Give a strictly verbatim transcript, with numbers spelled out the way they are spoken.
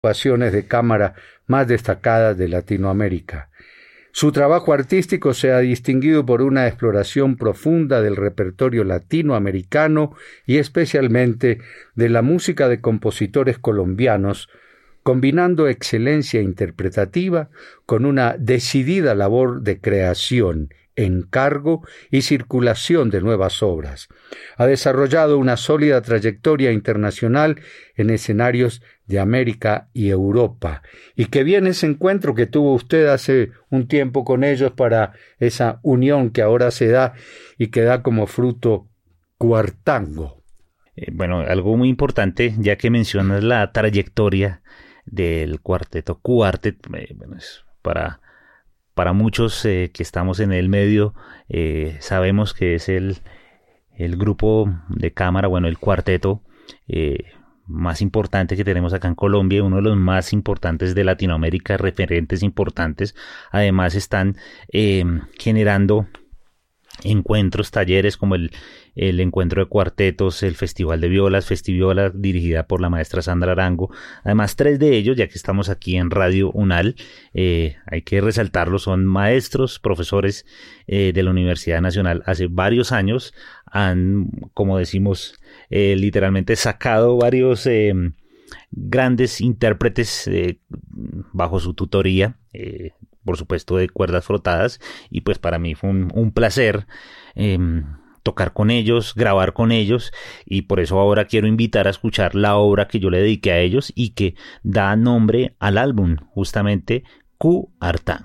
agrupaciones de cámara más destacadas de Latinoamérica. Su trabajo artístico se ha distinguido por una exploración profunda del repertorio latinoamericano y especialmente de la música de compositores colombianos, combinando excelencia interpretativa con una decidida labor de creación, encargo y circulación de nuevas obras. Ha desarrollado una sólida trayectoria internacional en escenarios de América y Europa. Y qué bien ese encuentro que tuvo usted hace un tiempo con ellos para esa unión que ahora se da y que da como fruto Cuartango. Eh, bueno, algo muy importante, ya que mencionas la trayectoria del cuarteto Cuartet, eh, bueno, es para... Para muchos eh, que estamos en el medio, eh, sabemos que es el, el grupo de cámara, bueno, el cuarteto eh, más importante que tenemos acá en Colombia, uno de los más importantes de Latinoamérica, referentes importantes. Además están eh, generando encuentros, talleres como el, el encuentro de cuartetos, el Festival de Violas, Festiviola, dirigida por la maestra Sandra Arango. Además, tres de ellos, ya que estamos aquí en Radio UNAL, eh, hay que resaltarlo, son maestros, profesores eh, de la Universidad Nacional. Hace varios años han, como decimos, eh, literalmente sacado varios eh, grandes intérpretes eh, bajo su tutoría, eh, por supuesto de cuerdas frotadas, y pues para mí fue un, un placer eh, tocar con ellos, grabar con ellos, y por eso ahora quiero invitar a escuchar la obra que yo le dediqué a ellos y que da nombre al álbum, justamente Cuartango.